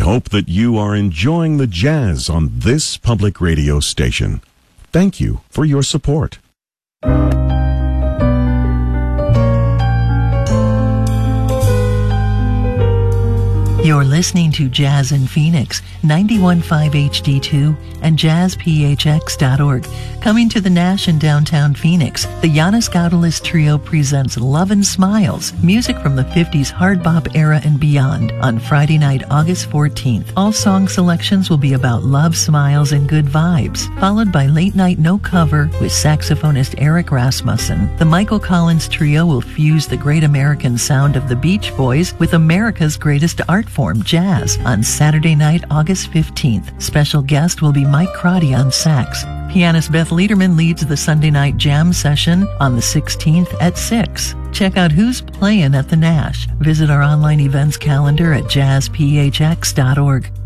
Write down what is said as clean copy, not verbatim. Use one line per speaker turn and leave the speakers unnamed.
hope that you are enjoying the jazz on this public radio station. Thank you for your support.
You're listening to Jazz in Phoenix, 91.5 HD2 and jazzphx.org. Coming to the Nash in downtown Phoenix, the Janis Gaudelis Trio presents Love and Smiles, music from the 50s hard bop era and beyond, on Friday night, August 14th. All song selections will be about love, smiles, and good vibes, followed by Late Night No Cover with saxophonist Eric Rasmussen. The Michael Collins Trio will fuse the great American sound of the Beach Boys with America's greatest art form, jazz, on Saturday night, August 15th. Special guest will be Mike Crotty on sax. Pianist Beth Lederman leads the Sunday night jam session on the 16th at 6. Check out who's playing at the Nash. Visit our online events calendar at jazzphx.org.